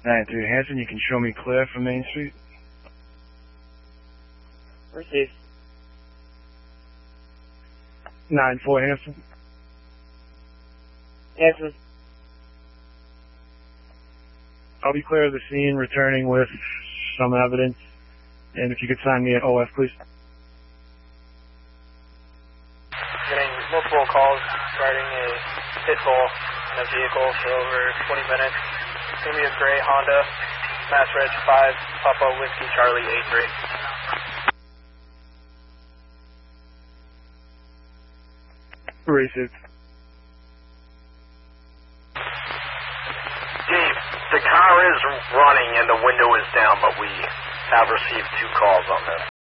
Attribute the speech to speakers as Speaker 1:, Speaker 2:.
Speaker 1: 9-3 Hanson, you can show me clear from Main Street.
Speaker 2: Received.
Speaker 1: 9-4 Hanson.
Speaker 2: Hanson.
Speaker 1: I'll be clear of the scene, returning with some evidence. And if you could sign me an OF, please.
Speaker 2: Getting multiple calls regarding a pit bull in a vehicle for over 20 minutes. It's going to be a gray Honda, Mass Reg 5, Papa Whiskey Charlie 83.
Speaker 1: Received.
Speaker 3: Dave, the car is running and the window is down, but we have received 2 calls on this.